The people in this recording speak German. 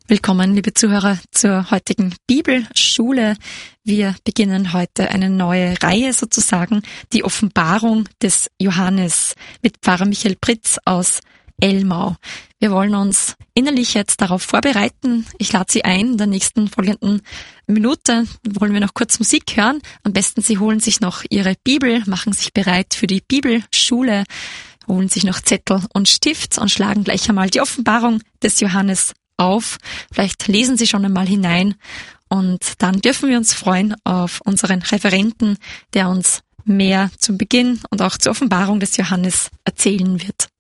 Willkommen, liebe Zuhörer, zur heutigen Bibelschule. Wir beginnen heute eine neue Reihe sozusagen, die Offenbarung des Johannes mit Pfarrer Michael Pritz aus Elmau. Wir wollen uns innerlich jetzt darauf vorbereiten. Ich lade Sie ein, in der nächsten folgenden Minute wollen wir noch kurz Musik hören. Am besten Sie holen sich noch Ihre Bibel, machen sich bereit für die Bibelschule, holen sich noch Zettel und Stift und schlagen gleich einmal die Offenbarung des Johannes auf. Vielleicht lesen Sie schon einmal hinein und dann dürfen wir uns freuen auf unseren Referenten, der uns mehr zum Beginn und auch zur Offenbarung des Johannes erzählen wird.